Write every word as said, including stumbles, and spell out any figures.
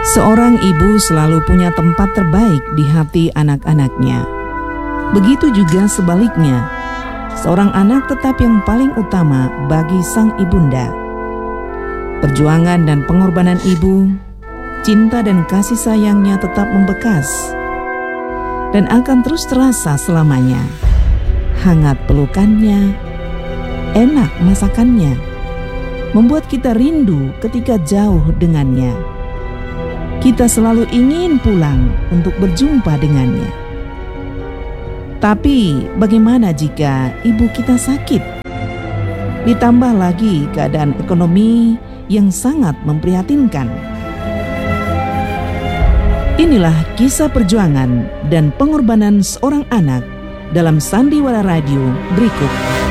Seorang ibu selalu punya tempat terbaik di hati anak-anaknya. Begitu juga sebaliknya, seorang anak tetap yang paling utama bagi sang ibunda. Perjuangan dan pengorbanan ibu, cinta dan kasih sayangnya tetap membekas dan akan terus terasa selamanya. Hangat pelukannya, enak masakannya, membuat kita rindu ketika jauh dengannya. Kita selalu ingin pulang untuk berjumpa dengannya. Tapi bagaimana jika ibu kita sakit? Ditambah lagi keadaan ekonomi yang sangat memprihatinkan. Inilah kisah perjuangan dan pengorbanan seorang anak dalam Sandiwara Radio berikut.